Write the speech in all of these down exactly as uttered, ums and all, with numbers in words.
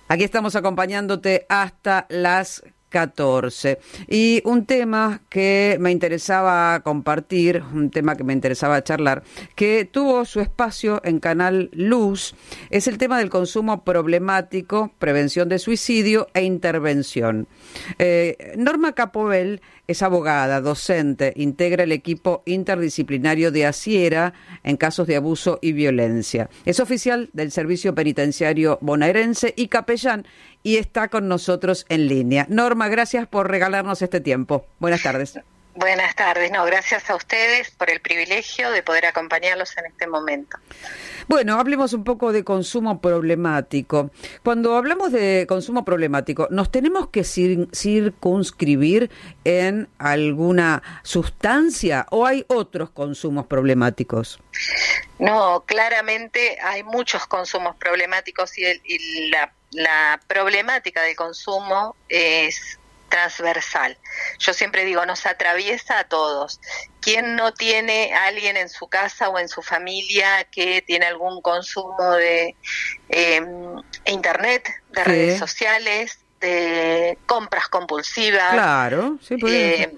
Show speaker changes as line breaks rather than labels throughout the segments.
Aquí estamos acompañándote hasta las catorce. Y un tema que me interesaba compartir, un tema que me interesaba charlar, que tuvo su espacio en Canal Luz, es el tema del consumo problemático, prevención de suicidio e intervención. Eh, Norma Capovel es abogada, docente, integra el equipo interdisciplinario de ASIERA en casos de abuso y violencia. Es oficial del Servicio Penitenciario Bonaerense y capellán y está con nosotros en línea. Norma, gracias por regalarnos este tiempo. Buenas tardes.
Buenas tardes. No, gracias a ustedes por el privilegio de poder acompañarlos en este momento.
Bueno, hablemos un poco de consumo problemático. Cuando hablamos de consumo problemático, ¿nos tenemos que cir- circunscribir en alguna sustancia o hay otros consumos problemáticos?
No, claramente hay muchos consumos problemáticos y, el, y la, la problemática del consumo es transversal. Yo siempre digo, nos atraviesa a todos. ¿Quién no tiene a alguien en su casa o en su familia que tiene algún consumo de eh, internet, de
Sí.
redes sociales, de compras compulsivas,
Claro, sí,
eh,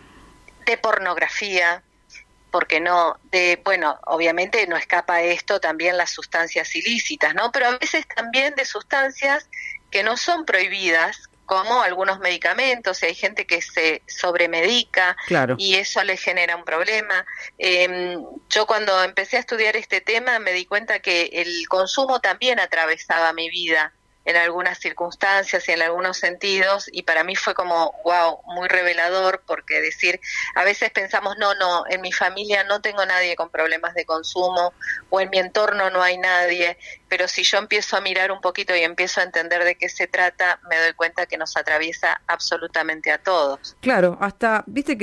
de pornografía? Porque no, de, bueno, obviamente no escapa esto también las sustancias ilícitas, ¿no? Pero a veces también de sustancias que no son prohibidas, como algunos medicamentos, y hay gente que se sobremedica,
claro.
y eso le genera un problema. Eh, yo cuando empecé a estudiar este tema me di cuenta que el consumo también atravesaba mi vida en algunas circunstancias y en algunos sentidos, y para mí fue como, wow, muy revelador, porque decir, a veces pensamos, no, no, en mi familia no tengo nadie con problemas de consumo, o en mi entorno no hay nadie, pero si yo empiezo a mirar un poquito y empiezo a entender de qué se trata, me doy cuenta que nos atraviesa absolutamente a todos.
Claro, hasta, viste que